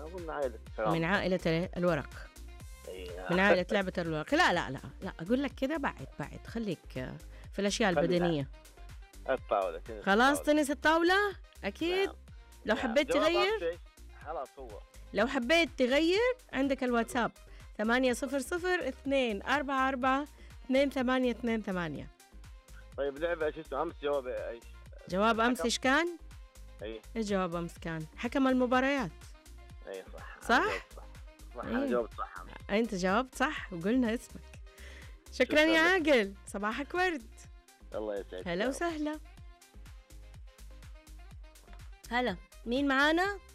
أظن عائلة من عائلة الورق، من عائلة لعبة الورق. لا لا لا لا، أقول لك كده بعد خليك في الأشياء البدنية. الطاولة. خلاص تنس الطاولة أكيد. نعم. لو حبيت تغير، خلاص هو لو حبيت تغير عندك الواتساب 800-244-288. طيب لعبة ايش اسمه امس جواب ايش؟ جواب أمس إيش كان؟ اي إيش جواب أمس كان؟ حكم المباريات. اي صح. صح؟ أنا جاوبت صح. أنت جاوبت صح وقلنا اسمك. شكرا يا عاقل، صباحك ورد. الله يسعدك. هلا وسهلا. هلا، مين معانا؟